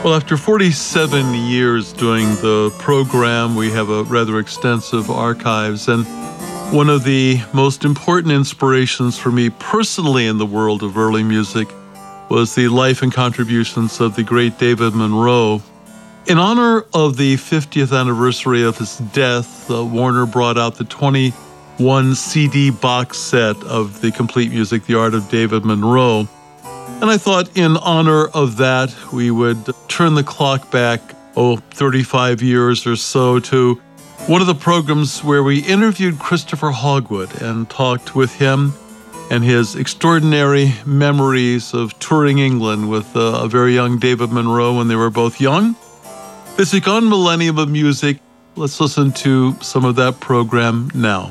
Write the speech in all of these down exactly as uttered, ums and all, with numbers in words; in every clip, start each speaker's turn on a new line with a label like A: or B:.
A: Well, after forty-seven years doing the program, we have a rather extensive archives, and one of the most important inspirations for me personally in the world of early music was the life and contributions of the great David Monroe. In honor of the fiftieth anniversary of his death, uh, Warner brought out the twenty-one C D box set of the complete music, The Art of David Monroe. And I thought in honor of that, we would turn the clock back, oh, thirty-five years or so to one of the programs where we interviewed Christopher Hogwood and talked with him and his extraordinary memories of touring England with uh, a very young David Monroe when they were both young. This week on Millennium of Music, let's listen to some of that program now.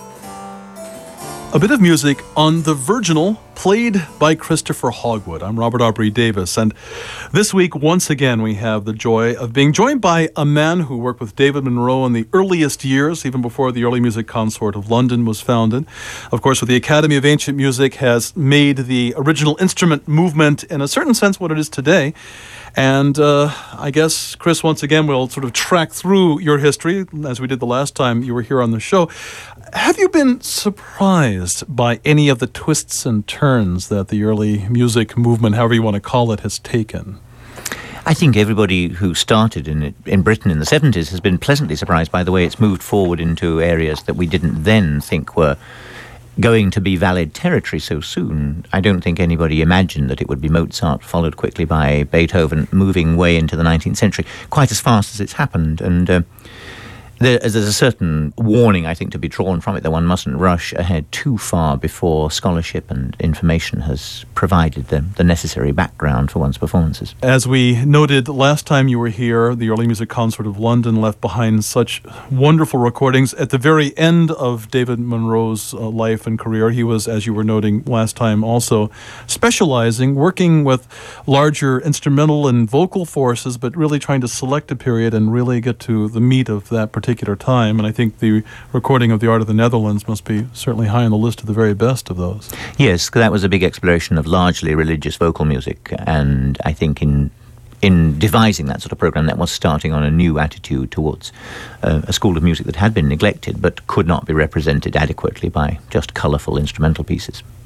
A: A bit of music on the Virginal, played by Christopher Hogwood. I'm Robert Aubrey Davis, and this week, once again, we have the joy of being joined by a man who worked with David Monroe in the earliest years, even before the Early Music Consort of London was founded. Of course, with the Academy of Ancient Music, has made the original instrument movement, in a certain sense, what it is today. And uh, I guess, Chris, once again, we'll sort of track through your history, as we did the last time you were here on the show. Have you been surprised by any of the twists and turns that the early music movement, however you want to call it, has taken?
B: I think everybody who started in it, in Britain in the seventies has been pleasantly surprised by the way it's moved forward into areas that we didn't then think were going to be valid territory so soon. I don't think anybody imagined that it would be Mozart, followed quickly by Beethoven, moving way into the nineteenth century, quite as fast as it's happened. And uh, there, there's a certain warning, I think, to be drawn from it, that one mustn't rush ahead too far before scholarship and information has provided the, the necessary background for one's performances.
A: As we noted last time you were here, the Early Music Consort of London left behind such wonderful recordings. At the very end of David Monroe's uh, life and career, he was, as you were noting last time, also specializing, working with larger instrumental and vocal forces, but really trying to select a period and really get to the meat of that particular time. And I think the recording of The Art of the Netherlands must be certainly high on the list of the very best of those.
B: Yes, that was a big exploration of largely religious vocal music, and I think in in devising that sort of program, that was starting on a new attitude towards uh, a school of music that had been neglected but could not be represented adequately by just colourful instrumental pieces.